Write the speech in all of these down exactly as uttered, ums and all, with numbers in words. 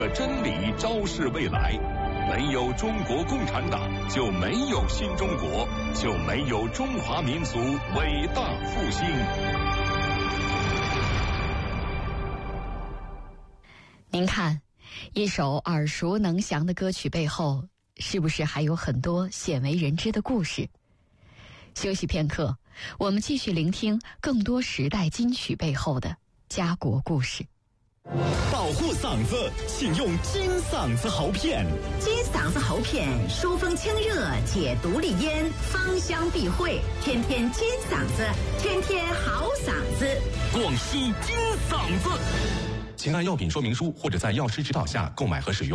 真理昭示未来，没有中国共产党，就没有新中国，就没有中华民族伟大复兴。 您看，一首耳熟能详的歌曲背后，是不是还有很多鲜为人知的故事？休息片刻，我们继续聆听更多时代金曲背后的家国故事。 保护嗓子，请用金嗓子喉片。 金嗓子喉片，疏风清热，解毒利咽，芳香避秽，天天金嗓子，天天好嗓子。 广西金嗓子。 请按药品说明书或者在药师指导下购买和使用。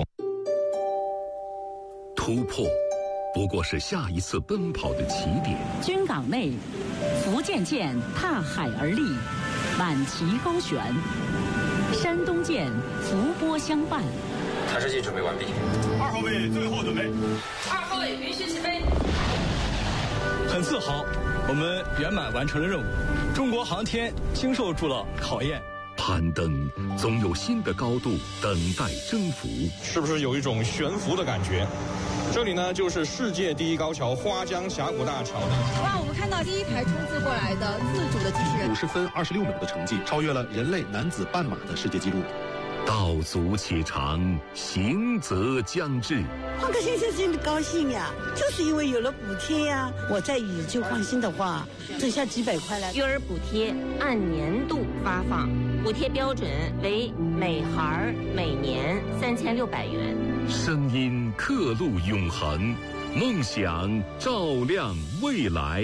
突破不过是下一次奔跑的起点。 军港内，福建舰踏海而立，挽旗高悬；山东舰伏波相伴。 探视器准备完毕。 二号位最后准备。 二号位允许起飞。 很自豪，我们圆满完成了任务。中国航天经受住了考验。 攀登总有新的高度等待征服。 是不是有一种悬浮的感觉？这里呢，就是世界第一高桥花江峡谷大桥。 哇，我们看到第一台冲刺过来的自主的机器人， 五十分二十六秒的成绩，超越了人类男子半马的世界纪录。 道阻且长，行则将至。 换个先生真的高兴呀，就是因为有了补贴呀。我在宇宙放心的话，挣下几百块来。 育儿补贴按年度发放，补贴标准为每孩每年三千六百元。 声音刻录永恒，梦想照亮未来。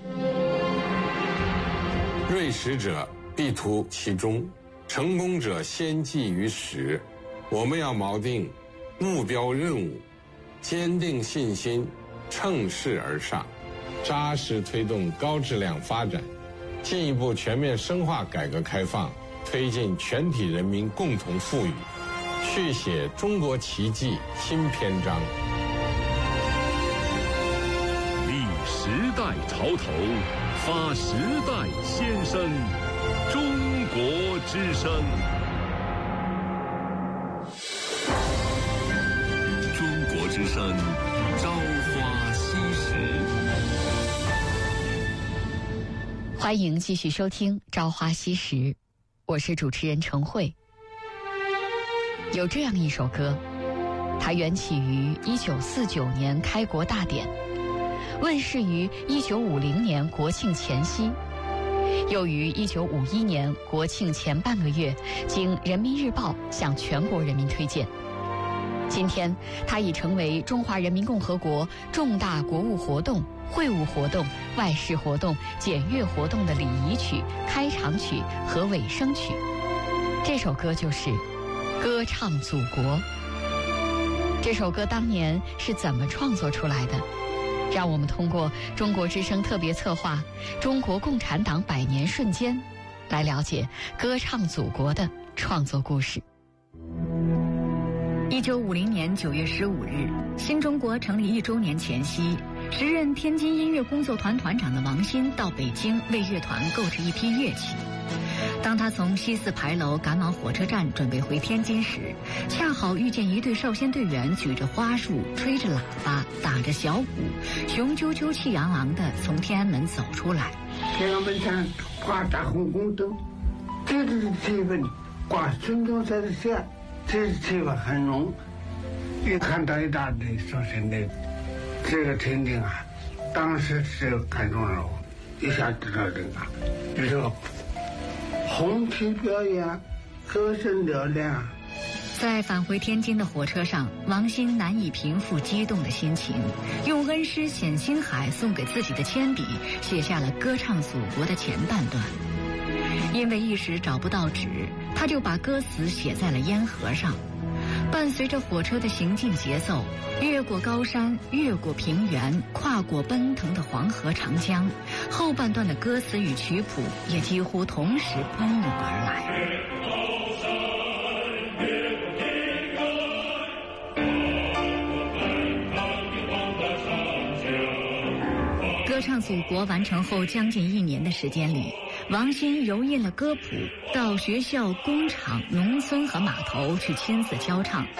锐识者必图其中，成功者先记于始。我们要锚定目标任务，坚定信心，乘势而上，扎实推动高质量发展，进一步全面深化改革开放，推进全体人民共同富裕，续写中国奇迹新篇章。 立时代潮头，发时代先声，中国之声。中国之声，朝花夕拾。 欢迎继续收听《朝花夕拾》，我是主持人程慧。有这样一首歌，它缘起于一九四九年开国大典，问世于一九五零年国庆前夕，又于一九五一年国庆前半个月经人民日报向全国人民推荐。今天它已成为中华人民共和国重大国务活动、会务活动、外事活动、检阅活动的礼仪曲、开场曲和尾声曲。这首歌就是《歌唱祖国》。这首歌当年是怎么创作出来的？让我们通过中国之声特别策划《中国共产党百年瞬间》来了解《歌唱祖国》的创作故事。 一九五零年九月十五日，新中国成立一周年前夕，时任天津音乐工作团团长的王新到北京为乐团购置一批乐器。当他从西四牌楼赶往火车站准备回天津时，恰好遇见一队少先队员举着花束，吹着喇叭，打着小鼓，雄赳赳气昂昂地从天安门走出来。 天安门上挂大红宫灯，这就是气氛，挂孙中山的像，这气氛很浓。一看到一大队少先队，这个情景啊，当时是感动了我，一下知道这个这个红旗表演，歌声嘹亮。 在返回天津的火车上，王新难以平复激动的心情，用恩师冼星海送给自己的铅笔写下了《歌唱祖国》的前半段。因为一时找不到纸，他就把歌词写在了烟盒上。伴随着火车的行进节奏，越过高山，越过平原，跨过奔腾的黄河长江，后半段的歌词与曲谱也几乎同时奔涌而来。歌唱祖国完成后将近一年的时间里，王新蹂躏了歌谱，到学校、工厂、农村和码头去亲自教唱。